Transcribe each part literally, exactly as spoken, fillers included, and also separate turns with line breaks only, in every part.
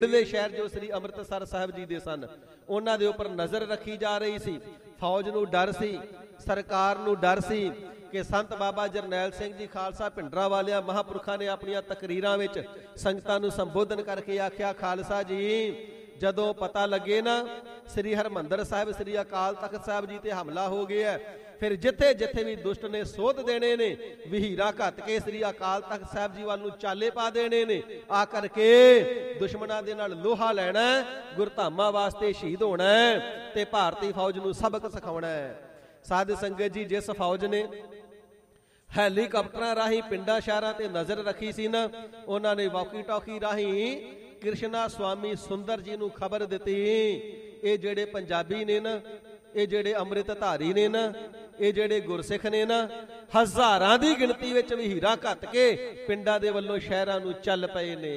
ਦੇ ਸ਼ਹਿਰ ਜੋ ਸ੍ਰੀ ਅੰਮ੍ਰਿਤਸਰ ਸਾਹਿਬ ਜੀ ਦੇ ਸਨ, ਉਹਨਾਂ ਦੇ ਉੱਪਰ ਨਜ਼ਰ ਰੱਖੀ ਜਾ ਰਹੀ ਸੀ। ਫੌਜ ਨੂੰ ਡਰ ਸੀ, ਸਰਕਾਰ ਨੂੰ ਡਰ ਸੀ ਕਿ ਸੰਤ ਬਾਬਾ ਜਰਨੈਲ ਸਿੰਘ ਜੀ ਖਾਲਸਾ ਭਿੰਡਰਾਂ ਵਾਲਿਆਂ ਮਹਾਂਪੁਰਖਾਂ ਨੇ ਆਪਣੀਆਂ ਤਕਰੀਰਾਂ ਵਿੱਚ ਸੰਗਤਾਂ ਨੂੰ ਸੰਬੋਧਨ ਕਰਕੇ ਆਖਿਆ, ਖਾਲਸਾ ਜੀ ਜਦੋਂ ਪਤਾ ਲੱਗੇ ਨਾ ਸ੍ਰੀ ਹਰਿਮੰਦਰ ਸਾਹਿਬ ਸ੍ਰੀ ਅਕਾਲ ਤਖਤ ਸਾਹਿਬ ਜੀ ਤੇ ਹਮਲਾ ਹੋ ਗਿਆ, ਫਿਰ ਜਿੱਥੇ ਜਿੱਥੇ ਵੀ ਦੁਸ਼ਟ ਨੇ ਸੋਧ ਦੇਣੇ ਨੇ, ਵਹੀਰਾ ਘੱਤ ਕੇ ਸ੍ਰੀ ਅਕਾਲ ਤਖਤ ਸਾਹਿਬ ਜੀ ਵੱਲ ਨੂੰ ਚਾਲੇ ਪਾ ਦੇਣੇ ਨੇ, ਆ ਕਰਕੇ ਦੁਸ਼ਮਣਾਂ ਦੇ ਨਾਲ ਲੋਹਾ ਲੈਣਾ, ਗੁਰਧਾਮਾਂ ਵਾਸਤੇ ਸ਼ਹੀਦ ਹੋਣਾ ਤੇ ਭਾਰਤੀ ਫੌਜ ਨੂੰ ਸਬਕ ਸਿਖਾਉਣਾ ਹੈ। ਸਾਧ ਸੰਗਤ ਜੀ, ਜਿਸ ਫੌਜ ਨੇ ਹੈਲੀਕਾਪਟਰਾਂ ਰਾਹੀਂ ਪਿੰਡਾਂ ਸ਼ਹਿਰਾਂ ਤੇ ਨਜ਼ਰ ਰੱਖੀ ਸੀ ਨਾ, ਉਹਨਾਂ ਨੇ ਵਾਕੀ ਟਾਕੀ ਰਾਹੀਂ ਕ੍ਰਿਸ਼ਨਾ ਸਵਾਮੀ ਸੁੰਦਰ ਜੀ ਨੂੰ ਖਬਰ ਦਿੱਤੀ, ਇਹ ਜਿਹੜੇ ਪੰਜਾਬੀ ਨੇ ਨਾ, ਇਹ ਜਿਹੜੇ ਅੰਮ੍ਰਿਤ ਧਾਰੀ ਨੇ ਨਾ, ਇਹ ਜਿਹੜੇ ਗੁਰਸਿੱਖ ਨੇ ਨਾ, ਹਜ਼ਾਰਾਂ ਦੀ ਗਿਣਤੀ ਵਿੱਚ ਵਹੀਰਾ ਘੱਤ ਕੇ ਪਿੰਡਾਂ ਦੇ ਵੱਲੋਂ ਸ਼ਹਿਰਾਂ ਨੂੰ ਚੱਲ ਪਏ ਨੇ।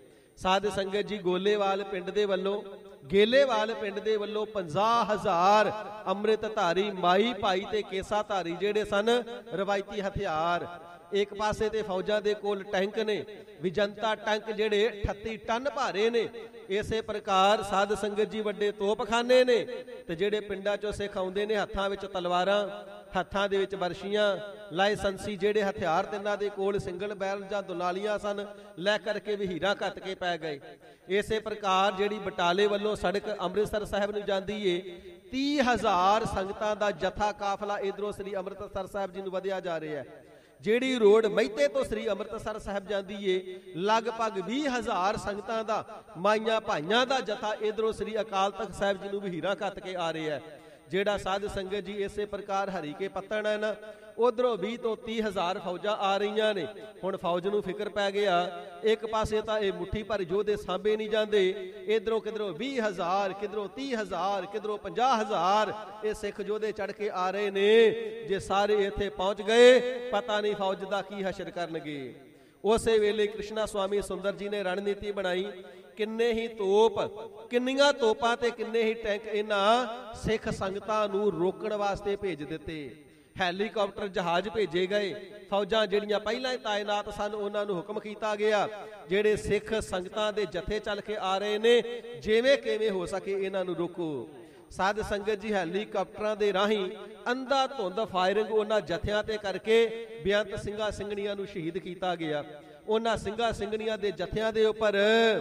ਸਾਧ ਸੰਗਤ ਜੀ, ਗੋਲੇਵਾਲ ਪਿੰਡ ਦੇ ਵੱਲੋਂ ਗੇਲੇਵਾਲ ਪਿੰਡ ਦੇ ਵੱਲੋਂ ਪੰਜਾਹ ਹਜ਼ਾਰ ਅੰਮ੍ਰਿਤ ਧਾਰੀ ਮਾਈ ਭਾਈ ਤੇ ਕੇਸਾ ਧਾਰੀ ਜਿਹੜੇ ਸਨ, ਰਵਾਇਤੀ ਹਥਿਆਰ, ਇੱਕ ਪਾਸੇ ਤੇ ਫੌਜਾਂ ਦੇ ਕੋਲ ਟੈਂਕ ਨੇ, ਵਿਜੰਤਾ ਟੈਂਕ ਜਿਹੜੇ ਅਠੱਤੀ ਟਨ ਭਾਰੇ ਨੇ। ਇਸੇ ਪ੍ਰਕਾਰ ਸਾਧ ਸੰਗਤ ਜੀ ਵੱਡੇ ਤੋਪਖਾਨੇ ਨੇ, ਤੇ ਜਿਹੜੇ ਪਿੰਡਾਂ ਚੋਂ ਸਿੱਖ ਆਉਂਦੇ ਨੇ ਹੱਥਾਂ ਵਿੱਚ ਤਲਵਾਰਾਂ, ਹੱਥਾਂ ਦੇ ਵਿੱਚ ਬਰਸ਼ੀਆਂ, ਲਾਇਸੈਂਸੀ ਜਿਹੜੇ ਹਥਿਆਰ ਤਿੰਨਾਂ ਦੇ ਕੋਲ ਸਿੰਗਲ ਬੈਰਲ ਜਾਂ ਦੁਨਾਲੀਆਂ ਸਨ, ਲੈ ਕਰਕੇ ਵਹੀਰਾ ਘੱਤ ਕੇ ਪੈ ਗਏ। ਇਸੇ ਪ੍ਰਕਾਰ ਜਿਹੜੀ ਬਟਾਲੇ ਵੱਲੋਂ ਸੜਕ ਅੰਮ੍ਰਿਤਸਰ ਸਾਹਿਬ ਨੂੰ ਜਾਂਦੀ ਏ, ਤੀਹ ਹਜ਼ਾਰ ਸੰਗਤਾਂ ਦਾ ਜਥਾ ਕਾਫਲਾ ਇਧਰੋਂ ਸ੍ਰੀ ਅੰਮ੍ਰਿਤਸਰ ਸਾਹਿਬ ਜੀ ਨੂੰ ਵਧਿਆ ਜਾ ਰਿਹਾ ਹੈ। ਜਿਹੜੀ ਰੋਡ ਮਹਿਤੇ ਤੋਂ ਸ੍ਰੀ ਅੰਮ੍ਰਿਤਸਰ ਸਾਹਿਬ ਜਾਂਦੀ ਏ, ਲਗਭਗ ਵੀਹ ਹਜ਼ਾਰ ਸੰਗਤਾਂ ਦਾ, ਮਾਈਆਂ ਭਾਈਆਂ ਦਾ ਜਥਾ ਇਧਰੋਂ ਸ੍ਰੀ ਅਕਾਲ ਤਖਤ ਸਾਹਿਬ ਜੀ ਨੂੰ ਵਹੀਰਾ ਘੱਤ ਕੇ ਆ ਰਿਹਾ ਹੈ। ਜਿਹੜਾ ਸਾਧ ਸੰਗਤ ਜੀ ਇਸੇ ਪ੍ਰਕਾਰ ਹਰੀਕੇ ਪੱਤਣ ਹੈ ਨਾ, ਉਧਰੋਂ ਵੀਹ ਤੋਂ ਤੀਹ ਹਜ਼ਾਰ ਫੌਜਾਂ ਆ ਰਹੀਆਂ ਨੇ। ਹੁਣ ਫੌਜ ਨੂੰ ਫਿਕਰ ਪੈ ਗਿਆ, ਇੱਕ ਪਾਸੇ ਤਾਂ ਇਹ ਮੁੱਠੀ ਭਰ ਯੋਧੇ ਸਾਂਭੇ ਨਹੀਂ ਜਾਂਦੇ, ਇਧਰੋਂ ਕਿਧਰੋਂ ਵੀਹ ਹਜ਼ਾਰ, ਕਿਧਰੋਂ ਤੀਹ ਹਜ਼ਾਰ, ਕਿਧਰੋਂ ਪੰਜਾਹ ਹਜ਼ਾਰ ਇਹ ਸਿੱਖ ਯੋਧੇ ਚੜ ਕੇ ਆ ਰਹੇ ਨੇ। ਜੇ ਸਾਰੇ ਇੱਥੇ ਪਹੁੰਚ ਗਏ, ਪਤਾ ਨਹੀਂ ਫੌਜ ਦਾ ਕੀ ਹਸ਼ਰ ਕਰਨਗੇ। ਉਸੇ ਵੇਲੇ ਕ੍ਰਿਸ਼ਨਾ ਸਵਾਮੀ ਸੁੰਦਰ ਜੀ ਨੇ ਰਣਨੀਤੀ ਬਣਾਈ, ਕਿੰਨੇ ਹੀ ਤੋਪ, ਕਿੰਨੀਆਂ ਤੋਪਾਂ ਤੇ ਕਿੰਨੇ ਹੀ ਟੈਂਕ ਇਹਨਾਂ ਸਿੱਖ ਸੰਗਤਾਂ ਨੂੰ ਰੋਕਣ ਵਾਸਤੇ ਭੇਜ ਦਿੱਤੇ। ਹੈਲੀਕਾਪਟਰ, ਜਹਾਜ਼ ਭੇਜੇ ਗਏ। ਫੌਜਾਂ ਜਿਹੜੀਆਂ ਪਹਿਲਾਂ ਹੀ ਤਾਇਨਾਤ ਸਨ, ਉਹਨਾਂ ਨੂੰ ਹੁਕਮ ਕੀਤਾ ਗਿਆ, ਜਿਹੜੇ ਸਿੱਖ ਸੰਗਤਾਂ ਦੇ ਜਥੇ ਚੱਲ ਕੇ ਆ ਰਹੇ ਨੇ, ਜਿਵੇਂ ਕਿਵੇਂ ਹੋ ਸਕੇ ਇਹਨਾਂ ਨੂੰ ਰੋਕੋ। ਸਾਧ ਸੰਗਤ ਜੀ, ਹੈਲੀਕਾਪਟਰਾਂ ਦੇ ਰਾਹੀਂ ਅੰਧਾ ਧੁੰਦ ਫਾਇਰਿੰਗ ਉਹਨਾਂ ਜਥਿਆਂ ਤੇ ਕਰਕੇ ਬੇਅੰਤ ਸਿੰਘਾਂ ਸਿੰਘਣੀਆਂ ਨੂੰ ਸ਼ਹੀਦ ਕੀਤਾ ਗਿਆ। ਉਹਨਾਂ ਸਿੰਘਾਂ ਸਿੰਘਣੀਆਂ ਦੇ ਜਥਿਆਂ ਦੇ ਉੱਪਰ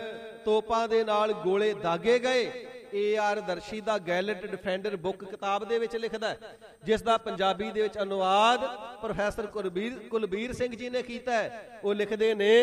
ਤੋਪਾਂ ਦੇ ਨਾਲ ਗੋਲੇ ਦਾਗੇ ਗਏ। A R Darshi the ਗੈਲੈਂਟ defender book ਕਿਤਾਬ ਦੇ ਵਿੱਚ ਲਿਖਦਾ, ਜਿਸ ਦਾ ਪੰਜਾਬੀ ਦੇ ਵਿੱਚ ਅਨੁਵਾਦ ਪ੍ਰੋਫੈਸਰ ਕੁਲਬੀਰ ਕੁਲਬੀਰ ਸਿੰਘ ਜੀ ਨੇ ਕੀਤਾ ਹੈ। ਉਹ ਲਿਖਦੇ ਨੇ,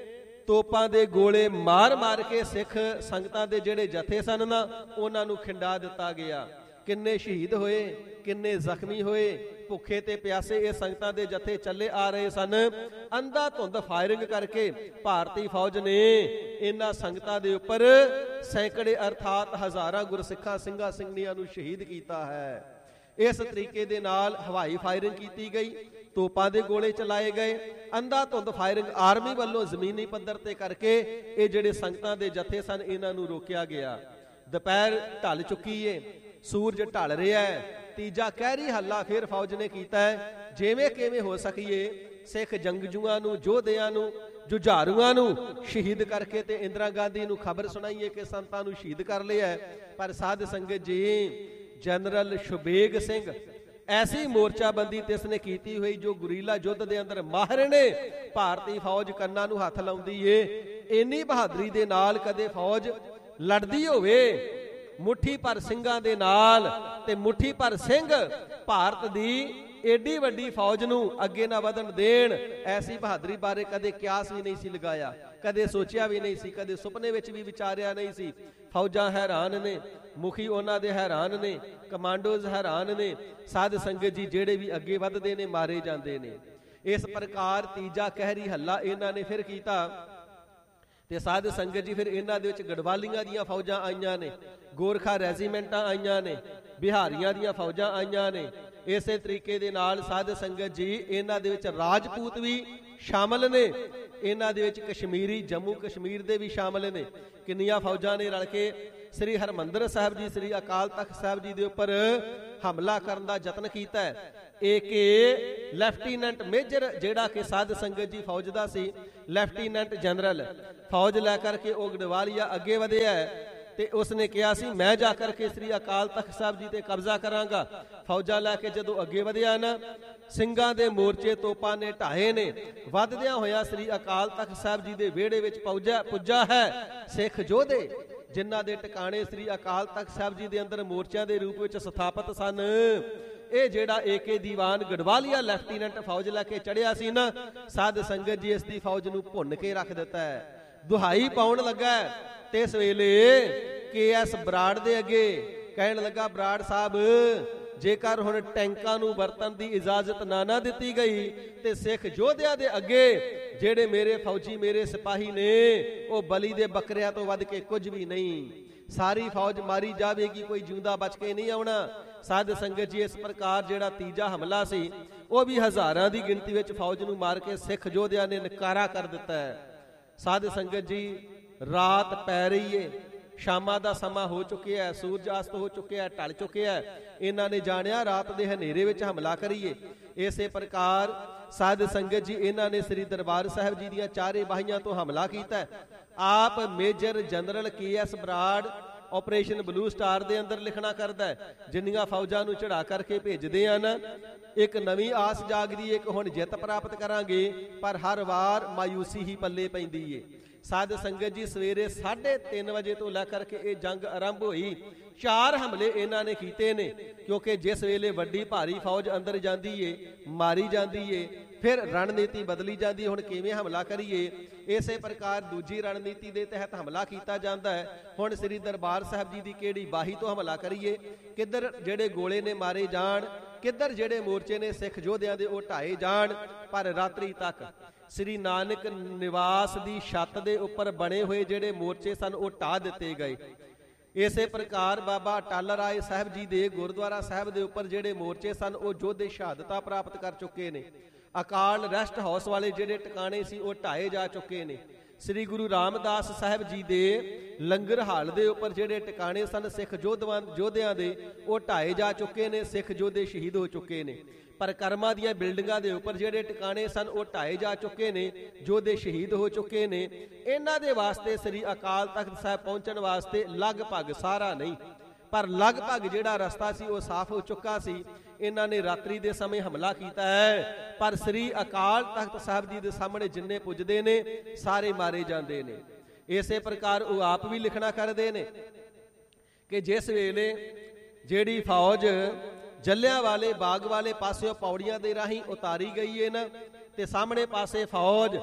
ਤੋਪਾਂ ਦੇ ਗੋਲੇ ਮਾਰ ਮਾਰ ਕੇ ਸਿੱਖ ਸੰਗਤਾਂ ਦੇ ਜਿਹੜੇ ਜਥੇ ਸਨ ਨਾ, ਉਹਨਾਂ ਨੂੰ ਖਿੰਡਾ ਦਿੱਤਾ ਗਿਆ। ਕਿੰਨੇ ਸ਼ਹੀਦ ਹੋਏ, ਕਿੰਨੇ ਜ਼ਖਮੀ ਹੋਏ, ਭੁੱਖੇ ਤੇ ਪਿਆਸੇ ਇਹ ਸੰਗਤਾਂ ਦੇ ਜਥੇ ਚੱਲੇ ਆ ਰਹੇ ਸਨ। ਅੰਧਾ ਧੁੰਦ ਫਾਇਰਿੰਗ ਕਰਕੇ ਭਾਰਤੀ ਫੌਜ ਨੇ ਇਹਨਾਂ ਸੰਗਤਾਂ ਦੇ ਉੱਪਰ ਸੈਂਕੜੇ ਅਰਥਾਤ ਹਜ਼ਾਰਾਂ ਗੁਰਸਿੱਖਾਂ ਸਿੰਘਾਂ ਸਿੰਘਣੀਆਂ ਨੂੰ ਸ਼ਹੀਦ ਕੀਤਾ ਹੈ। ਇਸ ਤਰੀਕੇ ਦੇ ਨਾਲ ਹਵਾਈ ਫਾਇਰਿੰਗ ਕੀਤੀ ਗਈ, ਤੋਪਾਂ ਦੇ ਗੋਲੇ ਚਲਾਏ ਗਏ, ਅੰਧਾ ਧੁੰਦ ਫਾਇਰਿੰਗ ਆਰਮੀ ਵੱਲੋਂ ਜ਼ਮੀਨੀ ਪੱਧਰ ਤੇ ਕਰਕੇ ਇਹ ਜਿਹੜੇ ਸੰਗਤਾਂ ਦੇ ਜਥੇ ਸਨ, ਇਹਨਾਂ ਨੂੰ ਰੋਕਿਆ ਗਿਆ। ਦੁਪਹਿਰ ਢਲ ਚੁੱਕੀ ਏ, ਸੂਰਜ ਢਲ ਰਿਹਾ ਹੈ। ਤੀਜਾ ਕਹਿਰੀ ਹੱਲਾ ਫਿਰ ਫੌਜ ਨੇ ਕੀਤਾ ਹੈ, ਜਿਵੇਂ ਕਿਵੇਂ ਹੋ ਸਕੀਏ ਸਿੱਖ ਜੰਗਜੂਆਂ ਨੂੰ, ਯੋਧਿਆਂ ਨੂੰ, ਜੁਝਾਰੂਆਂ ਨੂੰ ਸ਼ਹੀਦ ਕਰਕੇ ਤੇ ਇੰਦਰਾ ਗਾਂਧੀ ਨੂੰ ਖਬਰ ਸੁਣਾਈਏ ਕਿ ਸੰਤਾਂ ਨੂੰ ਸ਼ਹੀਦ ਕਰ ਲਿਆ। ਪਰ ਸਾਧ ਸੰਗਤ ਜੀ, ਜਨਰਲ ਸ਼ੁਬੇਗ ਸਿੰਘ ਐਸੀ ਮੋਰਚਾਬੰਦੀ ਤੇ ਇਸਨੇ ਕੀਤੀ ਹੋਈ ਜੋ ਗੁਰੀਲਾ ਯੁੱਧ ਦੇ ਅੰਦਰ ਮਾਹਿਰ ਨੇ। ਭਾਰਤੀ ਫੌਜ ਕੰਨਾਂ ਨੂੰ ਹੱਥ ਲਾਉਂਦੀ ਏ। ਇੰਨੀ ਬਹਾਦਰੀ ਦੇ ਨਾਲ ਕਦੇ ਫੌਜ ਲੜਦੀ ਹੋਵੇ ਮੁੱਠੀ ਭਰ ਸਿੰਘਾਂ ਦੇ ਨਾਲ, ਤੇ ਮੁੱਠੀ ਭਰ ਸਿੰਘ ਭਾਰਤ ਦੀ ਏਡੀ ਵੱਡੀ ਫੌਜ ਨੂੰ ਅੱਗੇ ਨਾ ਵਧਣ ਦੇਣ, ਐਸੀ ਬਹਾਦਰੀ ਬਾਰੇ ਕਦੇ ਕਿਆਸ ਵੀ ਨਹੀਂ ਸੀ ਲਗਾਇਆ, ਕਦੇ ਸੋਚਿਆ ਵੀ ਨਹੀਂ ਸੀ, ਕਦੇ ਸੁਪਨੇ ਵਿੱਚ ਵੀ ਵਿਚਾਰਿਆ ਨਹੀਂ ਸੀ। ਫੌਜਾਂ ਹੈਰਾਨ ਨੇ, ਮੁਖੀ ਉਹਨਾਂ ਦੇ ਹੈਰਾਨ ਨੇ, ਕਮਾਂਡੋਜ਼ ਹੈਰਾਨ ਨੇ। ਸਾਧ ਸੰਗਤ ਜੀ, ਜਿਹੜੇ ਵੀ ਅੱਗੇ ਵੱਧਦੇ ਨੇ ਮਾਰੇ ਜਾਂਦੇ ਨੇ। ਇਸ ਪ੍ਰਕਾਰ ਤੀਜਾ ਕਹਿਰੀ ਹੱਲਾ ਇਹਨਾਂ ਨੇ ਫਿਰ ਕੀਤਾ। ਤੇ ਸਾਧ ਸੰਗਤ ਜੀ, ਫਿਰ ਇਹਨਾਂ ਦੇ ਵਿੱਚ ਗੜਵਾਲੀਆਂ ਦੀਆਂ ਫੌਜਾਂ ਆਈਆਂ ਨੇ, ਗੋਰਖਾ ਰੈਜੀਮੈਂਟਾਂ ਆਈਆਂ ਨੇ, ਬਿਹਾਰੀਆਂ ਦੀਆਂ ਫੌਜਾਂ ਆਈਆਂ ਨੇ। ਇਸੇ ਤਰੀਕੇ ਦੇ ਨਾਲ ਸਾਧ ਸੰਗਤ ਜੀ, ਇਹਨਾਂ ਦੇ ਵਿੱਚ ਰਾਜਪੂਤ ਵੀ ਸ਼ਾਮਲ ਨੇ, ਇਹਨਾਂ ਦੇ ਵਿੱਚ ਕਸ਼ਮੀਰੀ, ਜੰਮੂ ਕਸ਼ਮੀਰ ਦੇ ਵੀ ਸ਼ਾਮਲ ਨੇ। ਕਿੰਨੀਆਂ ਫੌਜਾਂ ਨੇ ਰਲ ਕੇ ਸ੍ਰੀ ਹਰਿਮੰਦਰ ਸਾਹਿਬ ਜੀ, ਸ੍ਰੀ ਅਕਾਲ ਤਖਤ ਸਾਹਿਬ ਜੀ ਦੇ ਉੱਪਰ ਹਮਲਾ ਕਰਨ ਦਾ ਯਤਨ ਕੀਤਾ ਹੈ। ਏਕੇ ਲੈਫਟੀਨੈਂਟ ਮੇਜਰ ਜਿਹੜਾ ਕਿ ਸਾਧ ਸੰਗਤ ਜੀ ਫੌਜ ਦਾ ਸੀ, ਲੈਫਟੀਨੈਂਟ ਜਨਰਲ ਫੌਜ ਲੈ ਕਰਕੇ ਉਹ ਗੜਵਾਲੀਆ ਅੱਗੇ ਵਧਿਆ ਤੇ ਉਸਨੇ ਕਿਹਾ ਸੀ ਮੈਂ ਜਾ ਕਰਕੇ ਸ੍ਰੀ ਅਕਾਲ ਤਖਤ ਸਾਹਿਬ ਜੀ ਤੇ ਕਬਜ਼ਾ ਕਰਾਂਗਾ। ਫੌਜਾਂ ਲੈ ਕੇ ਜਦੋਂ ਅੱਗੇ ਵਧਿਆ ਨਾ, ਸਿੰਘਾਂ ਦੇ ਮੋਰਚੇ ਤੋਪਾਂ ਨੇ ਢਾਏ ਨੇ। ਵੱਧਦਿਆਂ ਹੋਇਆ ਸ੍ਰੀ ਅਕਾਲ ਤਖਤ ਸਾਹਿਬ ਜੀ ਦੇ ਵਿਹੜੇ ਵਿੱਚ ਪਹੁੰਚਿਆ ਪੁੱਜਾ ਹੈ ਸਿੱਖ ਯੋਧੇ, ਜਿਨ੍ਹਾਂ ਦੇ ਟਿਕਾਣੇ ਸ੍ਰੀ ਅਕਾਲ ਤਖਤ ਸਾਹਿਬ ਜੀ ਦੇ ਅੰਦਰ ਮੋਰਚਿਆਂ ਦੇ ਰੂਪ ਵਿੱਚ ਸਥਾਪਿਤ ਸਨ। ਇਹ ਜਿਹੜਾ ਏਕੇ ਦੀਵਾਨ ਗੜਵਾਲੀਆ ਲੈਫਟੀਨੈਂਟ ਫੌਜ ਲੈ ਕੇ ਚੜਿਆ ਸੀ ਨਾ, ਸਾਧ ਸੰਗਤ ਜੀ ਇਸ ਦੀ ਫੌਜ ਨੂੰ ਭੁੰਨ ਕੇ ਰੱਖ ਦਿੱਤਾ ਹੈ। ਦੁਹਾਈ ਪਾਉਣ ਲੱਗਾ ਤੇ ਇਸ ਵੇਲੇ ਕੇ ਐਸ ਬਰਾੜ ਦੇ ਅੱਗੇ ਕਹਿਣ ਲੱਗਾ, ਬਰਾੜ ਸਾਹਿਬ ਜੇਕਰ ਹੁਣ ਟੈਂਕਾਂ ਨੂੰ ਵਰਤਣ ਦੀ ਇਜਾਜ਼ਤ ਨਾ ਨਾ ਦਿੱਤੀ ਗਈ ਤੇ ਸਿੱਖ ਯੋਧਿਆਂ ਦੇ ਅੱਗੇ ਜਿਹੜੇ ਮੇਰੇ ਫੌਜੀ ਮੇਰੇ ਸਿਪਾਹੀ ਨੇ ਉਹ ਬਲੀ ਦੇ ਬੱਕਰਿਆਂ ਤੋਂ ਵੱਧ ਕੇ ਕੁਝ ਵੀ ਨਹੀਂ। ਸਾਰੀ ਫੌਜ ਮਾਰੀ ਜਾਵੇਗੀ, ਕੋਈ ਜਿਉਂਦਾ ਬਚ ਕੇ ਨਹੀਂ ਆਉਣਾ। ਸਾਧ ਸੰਗਤ ਜੀ ਇਸ ਪ੍ਰਕਾਰ ਜਿਹੜਾ ਤੀਜਾ ਹਮਲਾ ਸੀ ਉਹ ਵੀ ਹਜ਼ਾਰਾਂ ਦੀ ਗਿਣਤੀ ਵਿੱਚ ਫੌਜ ਨੂੰ ਮਾਰ ਕੇ ਸਿੱਖ ਯੋਧਿਆਂ ਨੇ ਨਕਾਰਾ ਕਰ ਦਿੱਤਾ ਹੈ। ਸਾਧ ਸੰਗਤ ਜੀ ਰਾਤ ਪੈ ਰਹੀ ਏ, ਸ਼ਾਮਾਂ ਦਾ ਸਮਾਂ ਹੋ ਚੁੱਕਿਆ ਹੈ, ਸੂਰਜ ਅਸਤ ਹੋ ਚੁੱਕਿਆ, ਢਲ ਚੁੱਕਿਆ ਹੈ। ਇਹਨਾਂ ਨੇ ਜਾਣਿਆ ਰਾਤ ਦੇ ਹਨੇਰੇ ਵਿੱਚ ਹਮਲਾ ਕਰੀਏ। ਇਸੇ ਪ੍ਰਕਾਰ ਸਾਧ ਸੰਗਤ ਜੀ ਇਹਨਾਂ ਨੇ ਸ੍ਰੀ ਦਰਬਾਰ ਸਾਹਿਬ ਜੀ ਦੀਆਂ ਚਾਰੇ ਬਾਹੀਆਂ ਤੋਂ ਹਮਲਾ ਕੀਤਾ। ਆਪ major general K S Brar operation blue star ਦੇ ਅੰਦਰ ਲਿਖਣਾ ਕਰਦਾ ਹੈ, ਜਿੰਨੀਆਂ ਫੌਜਾਂ ਨੂੰ ਚੜਾ ਕਰਕੇ ਭੇਜਦੇ ਆ ਨਾ, ਇੱਕ ਨਵੀਂ ਆਸ ਜਾਗਦੀ ਏ ਕਿ ਹੁਣ ਜਿੱਤ ਪ੍ਰਾਪਤ ਕਰਾਂਗੇ, ਪਰ ਹਰ ਵਾਰ ਮਾਯੂਸੀ ਹੀ ਪੱਲੇ ਪੈਂਦੀ ਏ। ਸਾਧ ਸੰਗਤ ਜੀ ਸਵੇਰੇ ਸਾਢੇ ਤਿੰਨ ਵਜੇ ਤੋਂ ਲੈ ਕਰਕੇ ਇਹ ਜੰਗ ਆਰੰਭ ਹੋਈ। ਚਾਰ ਹਮਲੇ ਇਹਨਾਂ ਨੇ ਕੀਤੇ ਨੇ, ਕਿਉਂਕਿ ਜਿਸ ਵੇਲੇ ਵੱਡੀ ਭਾਰੀ ਫੌਜ ਅੰਦਰ ਜਾਂਦੀ ਏ, ਮਾਰੀ ਜਾਂਦੀ ਏ, ਫਿਰ ਰਣਨੀਤੀ ਬਦਲੀ ਜਾਂਦੀ, ਹੁਣ ਕਿਵੇਂ ਹਮਲਾ ਕਰੀਏ। ਇਸੇ ਪ੍ਰਕਾਰ ਦੂਜੀ ਰਣਨੀਤੀ ਦੇ ਤਹਿਤ ਹਮਲਾ ਕੀਤਾ ਜਾਂਦਾ ਹੈ। ਹੁਣ ਸ੍ਰੀ ਦਰਬਾਰ ਸਾਹਿਬ ਜੀ ਦੀ ਕਿਹੜੀ ਬਾਹੀ ਤੋਂ ਹਮਲਾ ਕਰੀਏ, ਕਿੱਧਰ ਜਿਹੜੇ ਗੋਲੇ ਨੇ ਮਾਰੇ ਜਾਣ, ਕਿੱਧਰ ਜਿਹੜੇ ਮੋਰਚੇ ਨੇ ਸਿੱਖ ਯੋਧਿਆਂ ਦੇ ਉਹ ਢਾਏ ਜਾਣ। ਪਰ ਰਾਤਰੀ ਤੱਕ ਸ੍ਰੀ ਨਾਨਕ ਨਿਵਾਸ ਦੀ ਛੱਤ ਦੇ ਉੱਪਰ ਬਣੇ ਹੋਏ ਜਿਹੜੇ ਮੋਰਚੇ ਸਨ ਉਹ ਢਾਹ ਦਿੱਤੇ ਗਏ। ਇਸੇ ਪ੍ਰਕਾਰ ਬਾਬਾ ਅਟਲ ਰਾਏ ਸਾਹਿਬ ਜੀ ਦੇ ਗੁਰਦੁਆਰਾ ਸਾਹਿਬ ਦੇ ਉੱਪਰ ਜਿਹੜੇ ਮੋਰਚੇ ਸਨ ਉਹ ਯੋਧੇ ਸ਼ਹਾਦਤਾਂ ਪ੍ਰਾਪਤ ਕਰ ਚੁੱਕੇ ਨੇ। ਅਕਾਲ ਰੈਸਟ ਹਾਊਸ ਵਾਲੇ ਜਿਹੜੇ ਟਿਕਾਣੇ ਸੀ ਉਹ ਢਾਏ ਜਾ ਚੁੱਕੇ ਨੇ। ਸ੍ਰੀ ਗੁਰੂ ਰਾਮਦਾਸ ਸਾਹਿਬ ਜੀ ਦੇ ਲੰਗਰ ਹਾਲ ਦੇ ਉੱਪਰ ਜਿਹੜੇ ਟਿਕਾਣੇ ਸਨ ਸਿੱਖ ਯੋਧਵਾਂ ਯੋਧਿਆਂ ਦੇ ਉਹ ਢਾਏ ਜਾ ਚੁੱਕੇ ਨੇ, ਸਿੱਖ ਯੋਧੇ ਸ਼ਹੀਦ ਹੋ ਚੁੱਕੇ ਨੇ। ਪਰਿਕਰਮਾ ਦੀਆਂ ਬਿਲਡਿੰਗਾਂ ਦੇ ਉੱਪਰ ਜਿਹੜੇ ਟਿਕਾਣੇ ਸਨ ਉਹ ਢਾਏ ਜਾ ਚੁੱਕੇ ਨੇ, ਯੋਧੇ ਸ਼ਹੀਦ ਹੋ ਚੁੱਕੇ ਨੇ। ਇਹਨਾਂ ਦੇ ਵਾਸਤੇ ਸ੍ਰੀ ਅਕਾਲ ਤਖਤ ਸਾਹਿਬ ਪਹੁੰਚਣ ਵਾਸਤੇ ਲਗਭਗ ਸਾਰਾ ਨਹੀਂ, ਪਰ ਲਗਭਗ ਜਿਹੜਾ ਰਸਤਾ ਸੀ ਉਹ ਸਾਫ਼ ਹੋ ਚੁੱਕਾ ਸੀ। ਇਹਨਾਂ ਨੇ ਰਾਤਰੀ ਦੇ ਸਮੇਂ ਹਮਲਾ ਕੀਤਾ ਹੈ, ਪਰ ਸ੍ਰੀ ਅਕਾਲ ਤਖਤ ਸਾਹਿਬ ਜੀ ਦੇ ਸਾਹਮਣੇ ਜਿੰਨੇ ਪੁੱਜਦੇ ਨੇ ਸਾਰੇ ਮਾਰੇ ਜਾਂਦੇ ਨੇ। ਇਸੇ ਪ੍ਰਕਾਰ ਉਹ ਆਪ ਵੀ ਲਿਖਣਾ ਕਰਦੇ ਨੇ ਕਿ ਜਿਸ ਵੇਲੇ ਜਿਹੜੀ ਫੌਜ ਜਲਿਆਂਵਾਲੇ ਬਾਗ ਵਾਲੇ ਪਾਸਿਓਂ ਪੌੜੀਆਂ ਦੇ ਰਾਹੀਂ ਉਤਾਰੀ ਗਈ ਹੈ ਨਾ, ਤੇ ਸਾਹਮਣੇ ਪਾਸੇ ਫੌਜ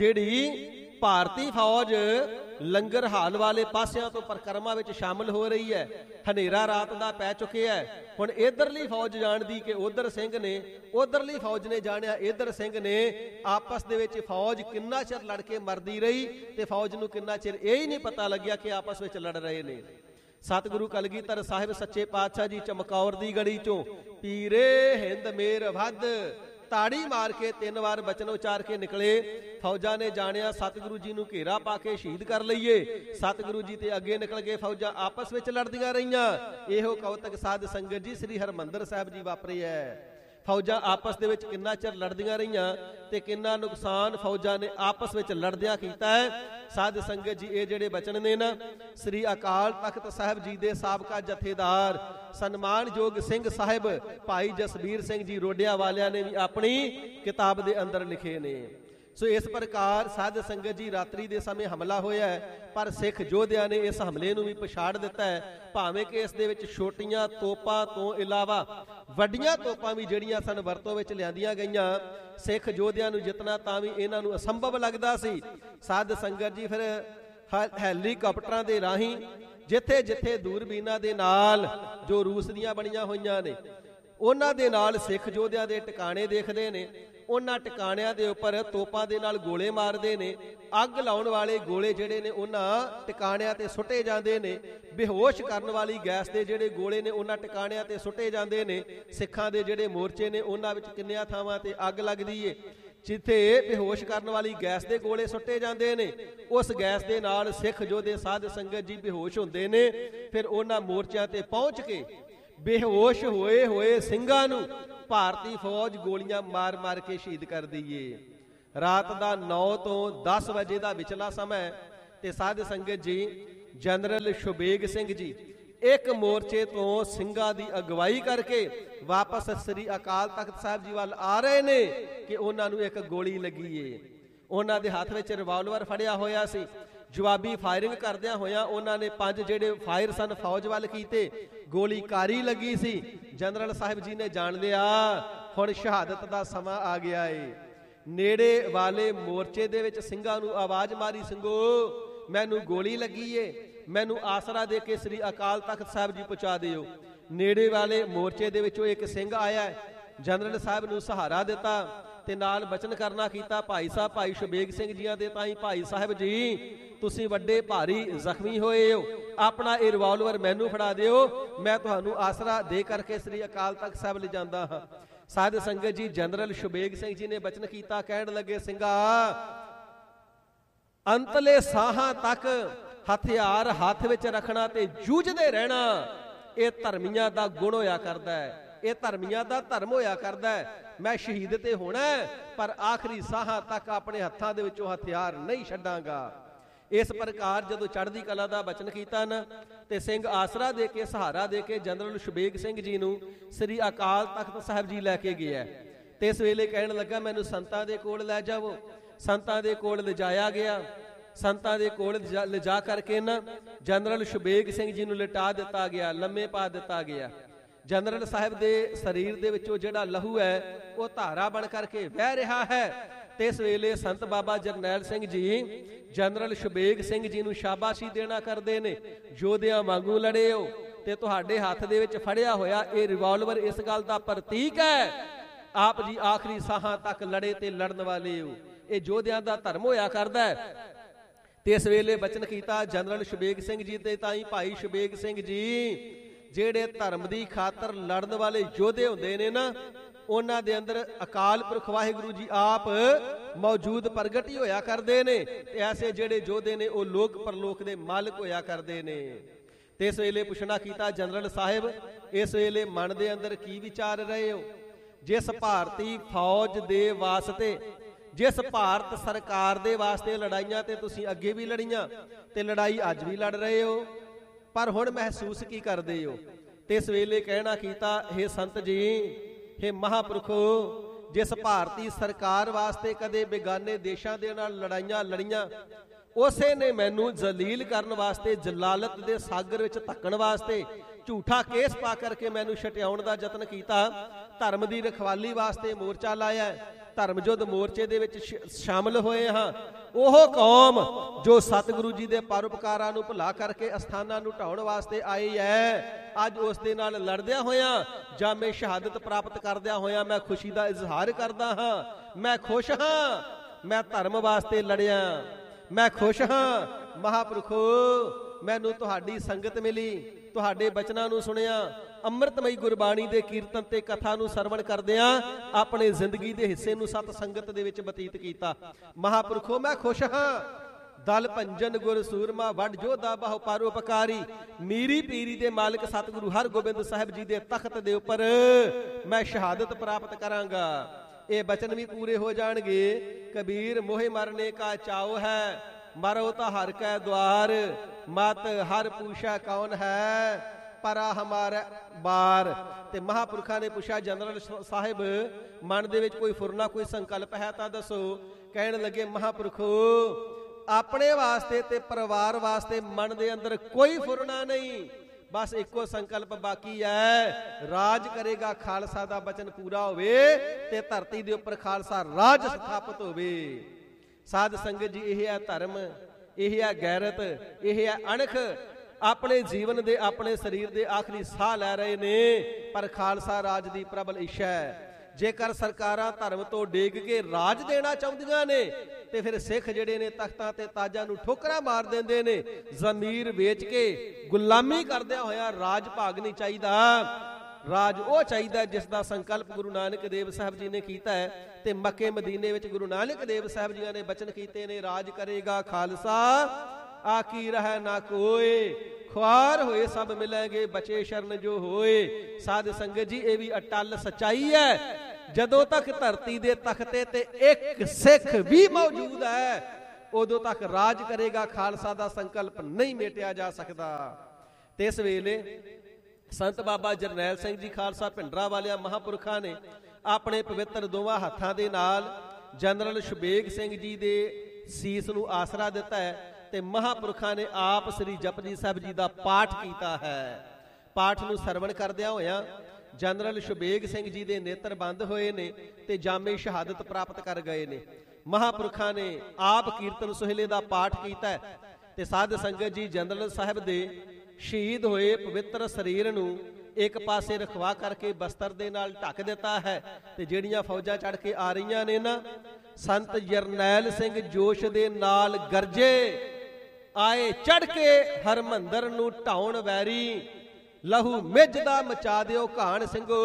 ਜਿਹੜੀ ਭਾਰਤੀ ਫੌਜ ਲੰਗਰ ਹਾਲ ਵਾਲੇ ਪਾਸਿਆਂ ਤੋਂ ਪਰਿਕਰਮਾ ਵਿੱਚ ਸ਼ਾਮਲ ਹੋ ਰਹੀ ਹੈ। ਹਨੇਰਾ ਰਾਤ ਦਾ ਪੈ ਚੁੱਕਿਆ ਹੈ। ਹੁਣ ਇਧਰਲੀ ਫੌਜ ਜਾਣਦੀ ਕਿ ਉਧਰ ਸਿੰਘ ਨੇ, ਉਧਰਲੀ ਫੌਜ ਨੇ ਜਾਣਿਆ ਇਧਰ ਸਿੰਘ ਨੇ। ਆਪਸ ਦੇ ਵਿੱਚ ਫੌਜ ਕਿੰਨਾ ਚਿਰ ਲੜ ਕੇ ਮਰਦੀ ਰਹੀ ਤੇ ਫੌਜ ਨੂੰ ਕਿੰਨਾ ਚਿਰ ਇਹ ਹੀ ਨਹੀਂ ਪਤਾ ਲੱਗਿਆ ਕਿ ਆਪਸ ਵਿੱਚ ਲੜ ਰਹੇ ਨੇ। ਸਤਿਗੁਰੂ ਕਲਗੀਧਰ ਸਾਹਿਬ ਸੱਚੇ ਪਾਤਸ਼ਾਹ ਜੀ ਚਮਕੌਰ ਦੀ ਗੜੀ ਚੋਂ ਪੀਰੇ ਹਿੰਦ ਮੇਰ ਵੱਧ ਤਾੜੀ ਮਾਰ ਕੇ ਤਿੰਨ ਵਾਰ ਬਚਨ ਉਚਾਰ ਕੇ ਨਿਕਲੇ। ਫੌਜਾਂ ਨੇ ਜਾਣਿਆ ਸਤਿਗੁਰੂ ਜੀ ਨੂੰ ਘੇਰਾ ਪਾ ਕੇ ਸ਼ਹੀਦ ਕਰ ਲਈਏ। ਸਤਿਗੁਰੂ ਜੀ ਤੇ ਅੱਗੇ ਨਿਕਲ ਕੇ ਫੌਜਾਂ ਆਪਸ ਵਿੱਚ ਲੜਦੀਆਂ ਰਹੀਆਂ। ਇਹੋ ਕੌਤਕ ਸਾਧ ਸੰਗਤ ਜੀ ਸ੍ਰੀ ਹਰਿਮੰਦਰ ਸਾਹਿਬ ਜੀ ਵਾਪਰੇ ਹੈ। ਫੌਜਾਂ ਆਪਸ ਦੇ ਵਿੱਚ ਕਿੰਨਾ ਚਿਰ ਲੜਦੀਆਂ ਰਹੀਆਂ ਤੇ ਕਿੰਨਾ ਨੁਕਸਾਨ ਫੌਜਾਂ ਨੇ ਆਪਸ ਵਿੱਚ ਲੜਦਿਆਂ ਕੀਤਾ ਹੈ। ਸਾਧ ਸੰਗਤ ਜੀ ਇਹ ਜਿਹੜੇ ਬਚਨ ਨੇ ਨਾ, ਸ੍ਰੀ ਅਕਾਲ ਤਖਤ ਸਾਹਿਬ ਜੀ ਦੇ ਸਾਬਕਾ ਜਥੇਦਾਰ ਸਨਮਾਨਯੋਗ ਸਿੰਘ ਸਾਹਿਬ ਭਾਈ ਜਸਬੀਰ ਸਿੰਘ ਜੀ ਰੋਡਿਆਂ ਵਾਲਿਆਂ ਨੇ ਵੀ ਆਪਣੀ ਕਿਤਾਬ ਦੇ ਅੰਦਰ ਲਿਖੇ ਨੇ। ਸੋ ਇਸ ਪ੍ਰਕਾਰ ਸਾਧ ਸੰਗਤ ਜੀ ਰਾਤਰੀ ਦੇ ਸਮੇਂ ਹਮਲਾ ਹੋਇਆ ਹੈ, ਪਰ ਸਿੱਖ ਯੋਧਿਆਂ ਨੇ ਇਸ ਹਮਲੇ ਨੂੰ ਵੀ ਪਛਾੜ ਦਿੱਤਾ ਹੈ। ਭਾਵੇਂ ਕਿ ਇਸ ਦੇ ਵਿੱਚ ਛੋਟੀਆਂ ਤੋਪਾਂ ਤੋਂ ਇਲਾਵਾ ਵੱਡੀਆਂ ਤੋਪਾਂ ਵੀ ਜਿਹੜੀਆਂ ਸਨ ਵਰਤੋਂ ਵਿੱਚ ਲਿਆਂਦੀਆਂ ਗਈਆਂ। ਸਿੱਖ ਯੋਧਿਆਂ ਨੂੰ ਜਿੱਤਣਾ ਤਾਂ ਵੀ ਇਹਨਾਂ ਨੂੰ ਅਸੰਭਵ ਲੱਗਦਾ ਸੀ। ਸਾਧ ਸੰਗਤ ਜੀ ਫਿਰ ਹੈਲੀਕਾਪਟਰਾਂ ਦੇ ਰਾਹੀਂ ਜਿੱਥੇ ਜਿੱਥੇ ਦੂਰਬੀਨਾਂ ਦੇ ਨਾਲ ਜੋ ਰੂਸ ਦੀਆਂ ਬਣੀਆਂ ਹੋਈਆਂ ਨੇ ਉਹਨਾਂ ਦੇ ਨਾਲ ਸਿੱਖ ਯੋਧਿਆਂ ਦੇ ਟਿਕਾਣੇ ਦੇਖਦੇ ਨੇ। ਉਹਨਾਂ ਟਿਕਾਣਿਆਂ ਦੇ ਉੱਪਰ ਤੋਪਾਂ ਦੇ ਨਾਲ ਗੋਲੇ ਮਾਰਦੇ ਨੇ। ਅੱਗ ਲਾਉਣ ਵਾਲੇ ਗੋਲੇ ਜਿਹੜੇ ਨੇ ਉਹਨਾਂ ਟਿਕਾਣਿਆਂ ਤੇ ਸੁੱਟੇ ਜਾਂਦੇ ਨੇ। ਬੇਹੋਸ਼ ਕਰਨ ਵਾਲੀ ਗੈਸ ਦੇ ਜਿਹੜੇ ਗੋਲੇ ਨੇ ਉਹਨਾਂ ਟਿਕਾਣਿਆਂ ਤੇ ਸੁੱਟੇ ਜਾਂਦੇ ਨੇ। ਸਿੱਖਾਂ ਦੇ ਜਿਹੜੇ ਮੋਰਚੇ ਨੇ ਉਹਨਾਂ ਵਿੱਚ ਕਿੰਨਿਆਂ ਥਾਵਾਂ ਤੇ ਅੱਗ ਲੱਗਦੀ ਏ। ਜਿੱਥੇ ਬੇਹੋਸ਼ ਕਰਨ ਵਾਲੀ ਗੈਸ ਦੇ ਗੋਲੇ ਸੁੱਟੇ ਜਾਂਦੇ ਨੇ ਉਸ ਗੈਸ ਦੇ ਨਾਲ ਸਿੱਖ ਯੋਧੇ ਸਾਧ ਸੰਗਤ ਜੀ ਬੇਹੋਸ਼ ਹੁੰਦੇ ਨੇ। ਫਿਰ ਉਹਨਾਂ ਮੋਰਚਿਆਂ ਤੇ ਪਹੁੰਚ ਕੇ ਬੇਹੋਸ਼ ਹੋਏ ਹੋਏ ਸਿੰਘਾਂ ਨੂੰ ਭਾਰਤੀ ਫੌਜ ਗੋਲੀਆਂ ਮਾਰ ਮਾਰ ਕੇ ਸ਼ਹੀਦ ਕਰ ਦਈਏ। ਰਾਤ ਦਾ ਨੌ ਤੋਂ ਦਸ ਵਜੇ ਦਾ ਵਿਚਲਾ ਸਮਾਂ ਤੇ ਸਾਧ ਸੰਗਤ ਜੀ ਜਨਰਲ ਸ਼ੁਬੇਗ ਸਿੰਘ ਜੀ ਇੱਕ ਮੋਰਚੇ ਤੋਂ ਸਿੰਘਾਂ ਦੀ ਅਗਵਾਈ ਕਰਕੇ ਵਾਪਸ ਸ੍ਰੀ ਅਕਾਲ ਤਖਤ ਸਾਹਿਬ ਜੀ ਵੱਲ ਆ ਰਹੇ ਨੇ ਕਿ ਉਹਨਾਂ ਨੂੰ ਇੱਕ ਗੋਲੀ ਲੱਗੀ ਏ। ਉਹਨਾਂ ਦੇ ਹੱਥ ਵਿੱਚ ਰਿਵਾਲਵਰ ਫੜਿਆ ਹੋਇਆ ਸੀ। ਜਵਾਬੀ ਫਾਇਰਿੰਗ ਕਰਦਿਆਂ ਹੋਇਆਂ ਉਹਨਾਂ ਨੇ ਪੰਜ ਜਿਹੜੇ ਫਾਇਰ ਸਨ ਫੌਜ ਵੱਲ ਕੀਤੇ, ਗੋਲੀ ਕਾਰੀ ਲੱਗੀ ਸੀ। ਜਨਰਲ ਸਾਹਿਬ ਜੀ ਨੇ ਜਾਣ ਲਿਆ ਹੁਣ ਸ਼ਹਾਦਤ ਦਾ ਸਮਾਂ ਆ ਗਿਆ ਏ। ਨੇੜੇ ਵਾਲੇ ਮੋਰਚੇ ਦੇ ਵਿੱਚ ਸਿੰਘਾਂ ਨੂੰ ਆਵਾਜ਼ ਮਾਰੀ, ਸਿੰਘੋ ਮੈਨੂੰ ਗੋਲੀ ਲੱਗੀ ਏ, ਮੈਨੂੰ ਆਸਰਾ ਦੇ ਕੇ ਸ੍ਰੀ ਅਕਾਲ ਤਖਤ ਸਾਹਿਬ ਜੀ ਪਹੁੰਚਾ ਦਿਓ। ਨੇੜੇ ਵਾਲੇ ਮੋਰਚੇ ਦੇ ਵਿੱਚੋਂ ਇੱਕ ਸਿੰਘ ਆਇਆ, ਜਨਰਲ ਸਾਹਿਬ ਨੂੰ ਸਹਾਰਾ ਦਿੱਤਾ ਤੇ ਨਾਲ ਬਚਨ ਕਰਨਾ ਕੀਤਾ, ਭਾਈ ਸਾਹਿਬ ਭਾਈ ਸ਼ੁਬੇਗ ਸਿੰਘ ਜੀਆਂ ਦੇ ਤਾਈ ਭਾਈ ਸਾਹਿਬ ਜੀ ਤੁਸੀਂ ਵੱਡੇ ਭਾਰੀ ਜ਼ਖਮੀ ਹੋਏ ਹੋ, ਆਪਣਾ ਇਹ ਰਿਵਾਲਵਰ ਮੈਨੂੰ ਫੜਾ ਦਿਓ, ਮੈਂ ਤੁਹਾਨੂੰ ਆਸਰਾ ਦੇ ਕਰਕੇ ਸ੍ਰੀ ਅਕਾਲ ਤਖਤ ਸਾਹਿਬ ਲਿਜਾਂਦਾ ਹਾਂ। ਸਾਧ ਸੰਗਤ ਜੀ ਜਨਰਲ ਸ਼ੁਬੇਗ ਸਿੰਘ ਜੀ ਨੇ ਬਚਨ ਕੀਤਾ, ਕਹਿਣ ਲੱਗੇ ਸਿੰਘਾ ਅੰਤਲੇ ਸਾਹਾਂ ਤੱਕ ਹਥਿਆਰ ਹੱਥ ਵਿੱਚ ਰੱਖਣਾ ਤੇ ਜੂਝਦੇ ਰਹਿਣਾ ਇਹ ਧਰਮੀਆਂ ਦਾ ਗੁਣ ਹੋਇਆ ਕਰਦਾ ਹੈ, ਇਹ ਧਰਮੀਆਂ ਦਾ ਧਰਮ ਹੋਇਆ ਕਰਦਾ ਹੈ। ਮੈਂ ਸ਼ਹੀਦ ਤੇ ਹੋਣਾ ਪਰ ਆਖਰੀ ਸਾਹਾਂ ਤੱਕ ਆਪਣੇ ਹੱਥਾਂ ਦੇ ਵਿੱਚੋਂ ਹਥਿਆਰ ਨਹੀਂ ਛੱਡਾਂਗਾ। ਇਸ ਪ੍ਰਕਾਰ ਜਦੋਂ ਚੜ੍ਹਦੀ ਕਲਾ ਦਾ ਬਚਨ ਕੀਤਾ ਨਾ ਤੇ ਸਿੰਘ ਆਸਰਾ ਦੇ ਕੇ ਸਹਾਰਾ ਦੇ ਕੇ ਜਨਰਲ ਸ਼ੁਬੇਗ ਸਿੰਘ ਜੀ ਨੂੰ ਸ੍ਰੀ ਅਕਾਲ ਤਖਤ ਸਾਹਿਬ ਜੀ ਲੈ ਕੇ ਗਿਆ ਤੇ ਇਸ ਵੇਲੇ ਕਹਿਣ ਲੱਗਾ ਮੈਨੂੰ ਸੰਤਾਂ ਦੇ ਕੋਲ ਲੈ ਜਾਵੋ। ਸੰਤਾਂ ਦੇ ਕੋਲ ਲਿਜਾਇਆ ਗਿਆ। ਸੰਤਾਂ ਦੇ ਕੋਲ ਲਿਜਾ ਕਰਕੇ ਨਾ ਜਨਰਲ ਸ਼ੁਬੇਗ ਸਿੰਘ ਜੀ ਨੂੰ ਲਿਟਾ ਦਿੱਤਾ ਗਿਆ, ਲੰਮੇ ਪਾ ਦਿੱਤਾ ਗਿਆ। ਜਨਰਲ ਸਾਹਿਬ ਦੇ ਸਰੀਰ ਦੇ ਵਿੱਚੋਂ ਜਿਹੜਾ ਲਹੂ ਹੈ ਉਹ ਧਾਰਾ ਬਣ ਕਰਕੇ ਵਹਿ ਰਿਹਾ ਹੈ ਤੇ ਇਸ ਵੇਲੇ ਸੰਤ ਬਾਬਾ ਜਰਨੈਲ ਸਿੰਘ ਜੀ ਜਨਰਲ ਸ਼ੁਬੇਗ ਸਿੰਘ ਜੀ ਨੂੰ ਸ਼ਾਬਾਸ਼ੀ ਦੇਣਾ ਕਰਦੇ ਨੇ, ਯੋਧਿਆਂ ਵਾਂਗੂ ਲੜੇ ਹੋ ਤੇ ਤੁਹਾਡੇ ਹੱਥ ਦੇ ਵਿੱਚ ਫੜਿਆ ਹੋਇਆ ਇਹ ਰਿਵਾਲਵਰ ਇਸ ਗੱਲ ਦਾ ਪ੍ਰਤੀਕ ਹੈ ਆਪ ਜੀ ਆਖਰੀ ਸਾਹਾਂ ਤੱਕ ਲੜੇ ਤੇ ਲੜਨ ਵਾਲੇ ਹੋ। ਇਹ ਯੋਧਿਆਂ ਦਾ ਧਰਮ ਹੋਇਆ ਕਰਦਾ ਹੈ। ਤੇ ਇਸ ਵੇਲੇ ਬਚਨ ਕੀਤਾ ਜਨਰਲ ਸ਼ੁਬੇਗ ਸਿੰਘ ਜੀ ਤੇ ਤਾਈ ਭਾਈ ਸ਼ੁਬੇਗ ਸਿੰਘ ਜੀ ਜਿਹੜੇ ਧਰਮ ਦੀ ਖਾਤਰ ਲੜਨ ਵਾਲੇ ਯੋਧੇ ਹੁੰਦੇ ਨੇ ਨਾ ਉਹਨਾਂ ਦੇ ਅੰਦਰ ਅਕਾਲ ਪੁਰਖ ਵਾਹਿਗੁਰੂ ਜੀ ਆਪ ਮੌਜੂਦ ਪ੍ਰਗਟ ਹੀ ਹੋਇਆ ਕਰਦੇ ਨੇ ਤੇ ਐਸੇ ਜਿਹੜੇ ਯੋਧੇ ਨੇ ਉਹ ਲੋਕ ਪਰਲੋਕ ਦੇ ਮਾਲਕ ਹੋਇਆ ਕਰਦੇ ਨੇ। ਤੇ ਇਸ ਵੇਲੇ ਪੁੱਛਣਾ ਕੀਤਾ ਜਨਰਲ ਸਾਹਿਬ ਇਸ ਵੇਲੇ ਮਨ ਦੇ ਅੰਦਰ ਕੀ ਵਿਚਾਰ ਰਹੇ ਹੋ? ਜਿਸ ਭਾਰਤੀ ਫੌਜ ਦੇ ਵਾਸਤੇ ਜਿਸ ਭਾਰਤ ਸਰਕਾਰ ਦੇ ਵਾਸਤੇ ਲੜਾਈਆਂ ਤੇ ਤੁਸੀਂ ਅੱਗੇ ਵੀ ਲੜੀਆਂ ਤੇ ਲੜਾਈ ਅੱਜ ਵੀ ਲੜ ਰਹੇ ਹੋ ਪਰ ਹੁਣ ਮਹਿਸੂਸ ਕੀ ਕਰਦੇ ਹੋ? ਤੇ ਇਸ ਵੇਲੇ ਕਹਿਣਾ ਕੀਤਾ ਹੇ ਸੰਤ ਜੀ ਹੇ ਮਹਾਂਪੁਰਖੋ ਜਿਸ ਭਾਰਤੀ ਸਰਕਾਰ ਵਾਸਤੇ ਕਦੇ ਬੇਗਾਨੇ ਦੇਸ਼ਾਂ ਦੇ ਨਾਲ ਲੜਾਈਆਂ ਲੜੀਆਂ ਉਸੇ ਨੇ ਮੈਨੂੰ ਜ਼ਲੀਲ ਕਰਨ ਵਾਸਤੇ ਜਲਾਲਤ ਦੇ ਸਾਗਰ ਵਿੱਚ ਧੱਕਣ ਵਾਸਤੇ ਝੂਠਾ ਕੇਸ ਪਾ ਕਰਕੇ ਮੈਨੂੰ ਛਟਿਆਉਣ ਦਾ ਯਤਨ ਕੀਤਾ। ਧਰਮ ਦੀ ਰਖਵਾਲੀ ਵਾਸਤੇ ਮੋਰਚਾ ਲਾਇਆ, ਧਰਮ ਯੁੱਧ ਮੋਰਚੇ ਦੇ ਵਿੱਚ ਸ਼ਾਮਲ ਹੋਏ ਹਾਂ। ਉਹ ਕੌਮ ਜੋ ਸਤਿਗੁਰੂ ਜੀ ਦੇ ਪਰਉਪਕਾਰਾਂ ਨੂੰ ਭੁਲਾ ਕਰਕੇ ਅਸਥਾਨਾਂ ਨੂੰ ਢਾਉਣ ਵਾਸਤੇ ਆਈ ਹੈ ਅੱਜ ਉਸ ਦੇ ਨਾਲ ਲੜਦਿਆਂ ਹੋਇਆਂ ਜਾਮੇ ਸ਼ਹਾਦਤ ਪ੍ਰਾਪਤ ਕਰਦਿਆਂ ਹੋਇਆਂ ਮੈਂ ਖੁਸ਼ੀ ਦਾ ਇਜ਼ਹਾਰ ਕਰਦਾ ਹਾਂ। ਮੈਂ ਖੁਸ਼ ਹਾਂ, ਮੈਂ ਧਰਮ ਵਾਸਤੇ ਲੜਿਆ, ਮੈਂ ਖੁਸ਼ ਹਾਂ। ਮਹਾਂਪੁਰਖੋ ਮੈਨੂੰ ਤੁਹਾਡੀ ਸੰਗਤ ਮਿਲੀ, ਤੁਹਾਡੇ ਬਚਨਾਂ ਨੂੰ ਸੁਣਿਆ, ਅੰਮ੍ਰਿਤਮਈ ਗੁਰਬਾਣੀ ਦੇ ਕੀਰਤਨ ਤੇ ਕਥਾ ਨੂੰ ਸਰਵਣ ਕਰਦਿਆਂ ਆਪਣੇ ਜ਼ਿੰਦਗੀ ਦੇ ਹਿੱਸੇ ਨੂੰ ਸਤ ਸੰਗਤ ਦੇ ਵਿੱਚ ਬਤੀਤ ਕੀਤਾ। ਮਹਾਂਪੁਰਖੋ ਮੈਂ ਖੁਸ਼ ਹਾਂ। ਦਲ ਭੰਜਨ ਗੁਰ ਸੂਰਮਾ ਵੱਡ ਜੋਧਾ ਬਹੁ ਪਰਉਪਕਾਰੀ ਮੀਰੀ ਪੀਰੀ ਦੇ ਮਾਲਕ ਸਤਿਗੁਰੂ ਹਰਗੋਬਿੰਦ ਸਾਹਿਬ ਜੀ ਦੇ ਤਖਤ ਦੇ ਉੱਪਰ ਮੈਂ ਸ਼ਹਾਦਤ ਪ੍ਰਾਪਤ ਕਰਾਂਗਾ। ਇਹ ਬਚਨ ਵੀ ਪੂਰੇ ਹੋ ਜਾਣਗੇ। ਕਬੀਰ ਮੋਹਿ ਮਰਨੇ ਕਾ ਚਾਉ ਹੈ ਮਰੋ ਤਾਂ ਹਰ ਕੈ ਦੁਆਰ ਮਤ ਹਰ ਪੂਛਾ ਕੌਣ ਹੈ ਪਰਾ ਹਮਾਰਾ ਬਾਰ। ਤੇ ਮਹਾਂਪੁਰਖਾਂ ਨੇ ਪੁੱਛਿਆ ਜਨਰਲ ਸਾਹਿਬ ਮਨ ਦੇ ਵਿੱਚ ਕੋਈ ਫੁਰਨਾ ਕੋਈ ਸੰਕਲਪ ਹੈ ਤਾਂ ਦੱਸੋ। ਕਹਿਣ ਲੱਗੇ ਮਹਾਂਪੁਰਖੋ ਆਪਣੇ ਵਾਸਤੇ ਤੇ ਪਰਿਵਾਰ ਵਾਸਤੇ ਮਨ ਦੇ ਅੰਦਰ ਕੋਈ ਫੁਰਨਾ ਨਹੀਂ, ਬਸ ਇੱਕੋ ਸੰਕਲਪ ਬਾਕੀ ਹੈ ਰਾਜ ਕਰੇਗਾ ਖਾਲਸਾ ਦਾ ਬਚਨ ਪੂਰਾ ਹੋਵੇ ਤੇ ਧਰਤੀ ਦੇ ਉੱਪਰ ਖਾਲਸਾ ਰਾਜ ਸਥਾਪਿਤ ਹੋਵੇ। ਸਾਧ ਸੰਗਤ ਜੀ ਇਹ ਹੈ ਧਰਮ, ਇਹ ਹੈ ਗੈਰਤ, ਇਹ ਹੈ ਅਣਖ। ਆਪਣੇ ਜੀਵਨ ਦੇ ਆਪਣੇ ਸਰੀਰ ਦੇ ਆਖਰੀ ਸਾਹ ਲੈ ਰਹੇ ਨੇ ਪਰ ਖਾਲਸਾ ਰਾਜ ਦੀ ਪ੍ਰਬਲ ਇੱਛਾ ਹੈ। ਜੇਕਰ ਸਰਕਾਰਾਂ ਧਰਮ ਤੋਂ ਡੇਗ ਕੇ ਰਾਜ ਦੇਣਾ ਚਾਹੁੰਦੀਆਂ ਨੇ ਤੇ ਫਿਰ ਸਿੱਖ ਜਿਹੜੇ ਨੇ ਤਖਤਾਂ ਤੇ ਤਾਜਾਂ ਨੂੰ ਠੋਕਰਾਂ ਮਾਰ ਦਿੰਦੇ ਨੇ। ਜ਼ਮੀਰ ਵੇਚ ਕੇ ਗੁਲਾਮੀ ਕਰਦਿਆਂ ਹੋਇਆ ਰਾਜ ਭਾਗ ਨਹੀਂ ਚਾਹੀਦਾ। ਰਾਜ ਉਹ ਚਾਹੀਦਾ ਜਿਸ ਦਾ ਸੰਕਲਪ ਗੁਰੂ ਨਾਨਕ ਦੇਵ ਸਾਹਿਬ ਜੀ ਨੇ ਕੀਤਾ ਹੈ ਤੇ ਮੱਕੇ ਮਦੀਨੇ ਵਿੱਚ ਗੁਰੂ ਨਾਨਕ ਦੇਵ ਸਾਹਿਬ ਜੀ ਨੇ ਬਚਨ ਕੀਤੇ ਨੇ ਰਾਜ ਕਰੇਗਾ ਖਾਲਸਾ ਆਕੀ ਰਹਿ ਨਾ ਕੋਏ खुआर होए सब मिलेंगे बचे शरण जो होए। साध संगत जी, ये भी अटल सच्चाई है। जदों तक धरती दे तख्ते ते एक सिख भी मौजूद है, उदों तक राज करेगा खालसा दा संकल्प नहीं मेटिया जा सकता। ते इस वेले संत बाबा जरनैल सिंह जी खालसा भिंडरा वालिया महापुरखा ने अपने पवित्र दोवां हत्थां दे नाल जनरल शुबेग सिंह जी दे सीस नूं आसरा दिता है ते महापुरखा ने आप श्री जपजी साहिब जी दा पाठ कीता है। पाठ नूं सरवण करदिआं होइआं जनरल शुबेग सिंह जी दे नेत्र बंद होए ने ते जामे शहादत प्राप्त कर गए ने। महापुरखा ने आप कीर्तन सोहले दा पाठ कीता है ते साध संगत जी जनरल साहिब दे शहीद होए पवित्र शरीर नूं एक पासे रखवा करके बस्तर दे नाल ढक दिता है ते ਜਿਹੜੀਆਂ फौजां चढ़ के आ रही ने ना, संत जरनैल सिंह जोश दे नाल गरजे आए चढ़ के हरमंदर नूं ढाउण वैरी। लहू मिझदा मचा दिओ घाण ਸਿੰਘੋ,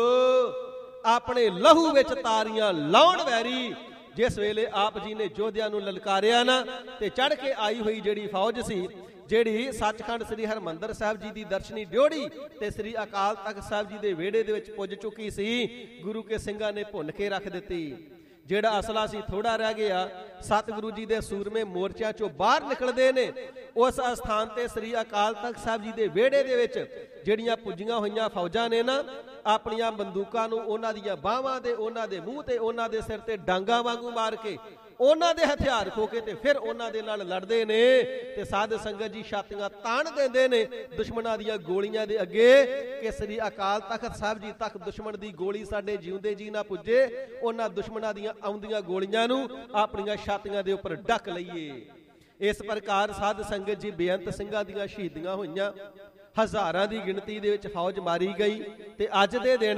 अपने लहू विच तारियां लाउण वैरी। जिस वेले आप जी ने योद्धिਆਂ ਨੂੰ ललकारिया ना ते चढ़ के आई हुई ਜਿਹੜੀ फौज सी, ਜਿਹੜੀ सचखंड श्री हरमंदर साहब जी की दर्शनी ड्योड़ी ते श्री अकाल तख्त साहब जी के वेड़े दे विच पुज चुकी सी, गुरु के सिंघां ने भुन के रख दिती। ਜਿਹੜਾ असला सी थोड़ा रह गया। सतगुरु जी के सूरमे मोर्चों चों बाहर निकलते हैं, उस अस्थान ते श्री अकाल तख्त साहब जी के वेड़े दे विच ਜਿਹੜੀਆਂ पुजियां होईयां फौजां ने ना, अपनियां बंदूकां नूं उन्हां दीयां बाहां दे, उन्हां दे मूँह ते, उन्हां दे सिर ते डांगां वांगू मार के उन्हां दे हथियार खो के ते फिर उन्हां दे नाल लड़दे ने ते साध संगत जी छातियां ताण देंदे ने दुश्मनां दीयां गोलियां दे अगे कि श्री अकाल तख्त साहब जी तक दुश्मन दी गोली साडे जीउंदे जी ना पुजे, उन्हां दुश्मनां दीयां आउंदियां गोलियां नूं अपणियां छातियां दे उपर ढक लईए। इस प्रकार साध संगत जी बेअंत ਸਿੰਘਾਂ दीयां शहीदियां होईयां, हज़ारां दी गिणती दे विच फौज मारी गई ते अज दे दिन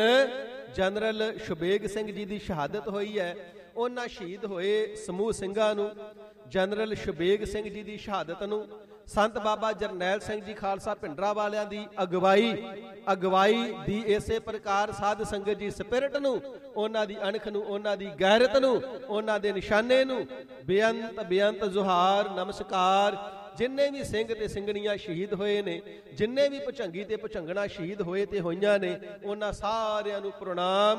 जनरल शुबेग सिंह जी दी शहादत होई है। उन्हां शहीद होए समूह ਸਿੰਘਾਂ ਨੂੰ, जनरल शुबेग सिंह जी की शहादत नूं संत बाबा जरनैल सिंह जी खालसा भिंडरा वालियां दी अगवाई अगवाई दी इसे प्रकार साध संगत जी स्पिरिट नूं, उन्हां दी अणख नूं, उन्हां दी गैरत नूं, उन्हां दे निशाने नूं बेअंत बेअंत जुहार नमस्कार। जिन्ने भी सिंह ते ਸਿੰਘਣੀਆਂ शहीद होए ने, जिन्ने भी भुचंगी ते भुचंगणा शहीद होए ते होईयां ने, उन्हां सारियां नूं प्रणाम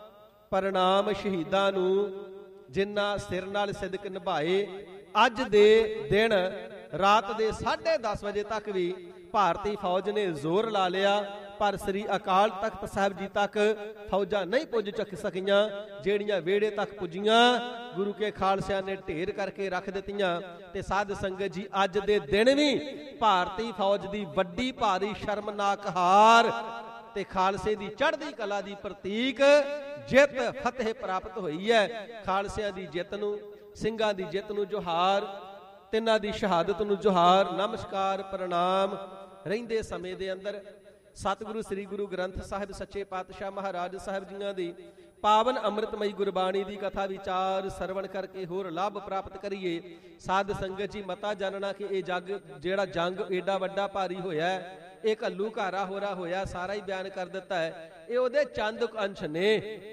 प्रणाम। शहीदां नूं जिन्ना सिर नाल सिदक निभाए, अज दे दिन रात दे साढ़े दस बजे तक भी भारती फौज ने जोर ला लिया, पर श्री अकाल तख्त साहब जी तक फौजा नहीं पुज चक सकियां। ਜਿਹੜੀਆਂ वेड़े तक पुजियां गुरु के खालसिया ने ढेर करके रख दित्तियां ते साध संगत जी अज दे दिन भी भारती फौज की वड्डी भारी शर्मनाक हार ते खालसे की चढ़दी कला की प्रतीक जित फतेह प्राप्त हुई है। खालसिया की जित नूं, ਸਿੰਘਾਂ की जित नूं जोहार, तिन्हां की शहादत नूं जोहार नमस्कार प्रणाम। रहिंदे समय दे अंदर सतगुरु श्री गुरु ग्रंथ साहिब सच्चे पातशाह महाराज साहिब जियां दी पावन अमृतमई गुरबाणी की कथा विचार सरवण करके होर लाभ प्राप्त करिए। साध संगत जी मता जानना कि यह जग जेड़ा जंग एडा वड्डा भारी होया है, एक हल्लू घारा होरा होया, सारा ही बयान कर दिता है। ये उहदे चंद अंश ने,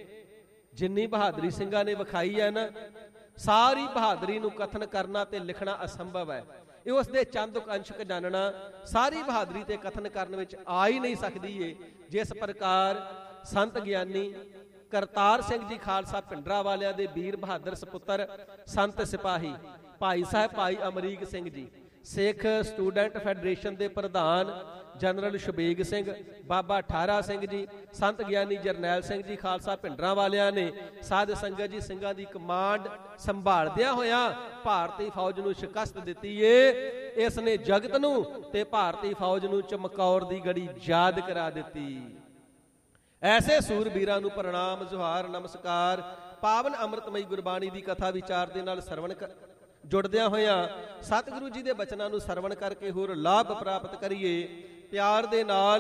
जिन्नी बहादुरी ਸਿੰਘਾਂ ने विखाई है ना, सारी बहादुरी नूं कथन करना ते लिखना असंभव है। ये उसके चंद अंश जानना सारी बहादुरी ते कथन करने विच आ ही नहीं सकती है। जिस प्रकार संत ज्ञानी करतार सिंह जी खालसा भिंडरा वालिया दे वीर बहादुर सपुत्र संत सिपाही भाई साहब भाई अमरीक सिंह जी, सिख स्टूडेंट फैडरेशन के प्रधान जनरल शुबेग सिंह, बाबा ठारा सिंह जी, संत ज्ञानी जरनैल सिंह जी खालसा भिंडरा वालिया ने साध संगत जी ਸਿੰਘਾਂ की कमांड संभालदिया होया भारतीय फौज नूं शिकस्त दिती है। इसने जगत नूं ते भारतीय फौज नूं चमकौर की गड़ी याद करा दिती। ऐसे सूरबीरां नूं प्रणाम जोहार नमस्कार। पावन अमृतमई गुरबाणी की कथा विचार दे नाल सरवण जुड़दिया होया सतगुरु जी के बचनों नूं सरवण करके होर लाभ प्राप्त करिए। प्यार दे नाल